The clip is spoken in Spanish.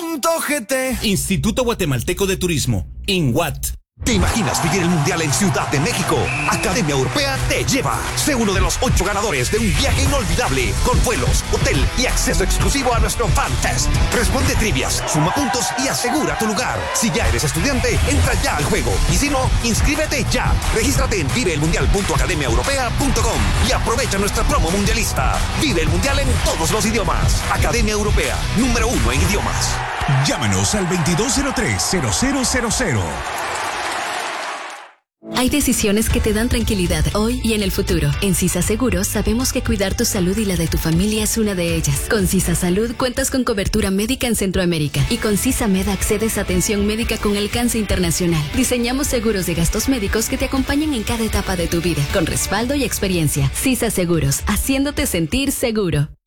Instituto Guatemalteco de Turismo, INGUAT. ¿Te imaginas vivir el Mundial en Ciudad de México? Academia Europea te lleva. Sé uno de los 8 ganadores de un viaje inolvidable con vuelos, hotel y acceso exclusivo a nuestro Fan Fest. Responde trivias, suma puntos y asegura tu lugar. Si ya eres estudiante, entra ya al juego. Y si no, inscríbete ya. Regístrate en viveelmundial.academiaeuropea.com y aprovecha nuestra promo mundialista. Vive el Mundial en todos los idiomas. Academia Europea, número 1 en idiomas. Llámanos al 2203-0000. Hay decisiones que te dan tranquilidad hoy y en el futuro. En CISA Seguros sabemos que cuidar tu salud y la de tu familia es una de ellas. Con CISA Salud cuentas con cobertura médica en Centroamérica y con CISA Med accedes a atención médica con alcance internacional. Diseñamos seguros de gastos médicos que te acompañan en cada etapa de tu vida, con respaldo y experiencia. CISA Seguros, haciéndote sentir seguro.